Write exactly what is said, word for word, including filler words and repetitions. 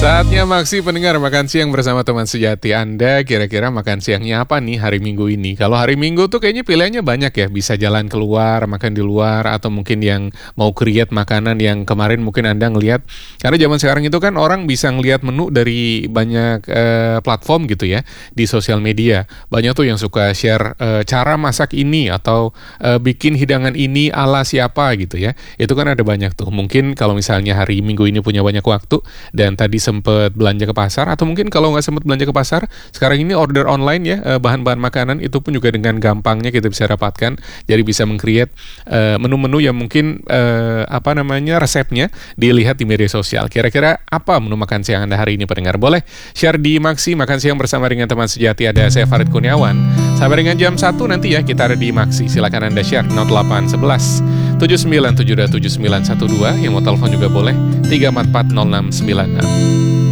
Saatnya Maksi pendengar makan siang bersama teman sejati Anda. Kira-kira makan siangnya apa nih hari Minggu ini? Kalau hari Minggu tuh kayaknya pilihannya banyak ya. Bisa jalan keluar, makan di luar, atau mungkin yang mau create makanan yang kemarin mungkin Anda ngelihat. Karena zaman sekarang itu kan orang bisa ngelihat menu dari banyak eh, platform gitu ya, di sosial media. Banyak tuh yang suka share eh, cara masak ini atau eh, bikin hidangan ini ala siapa gitu ya. Itu kan ada banyak tuh. Mungkin kalau misalnya hari Minggu ini punya banyak waktu dan tadi sempat belanja ke pasar, atau mungkin kalau nggak sempat belanja ke pasar, sekarang ini order online ya, eh, bahan-bahan makanan itu pun juga dengan gampangnya kita bisa dapatkan. Jadi bisa meng-create eh, menu-menu yang mungkin eh, apa namanya resepnya dilihat di media sosial. Kira-kira apa menu makan siang Anda hari ini pendengar? Boleh share di Maksi Makan Siang bersama dengan teman sejati. Ada saya Farid Kurniawan. Sampai dengan jam satu nanti ya kita ada di Maksi. Silakan Anda share nol delapan satu satu tujuh sembilan tujuh dua tujuh sembilan satu dua. Yang mau telepon juga boleh tiga empat empat nol enam sembilan enam.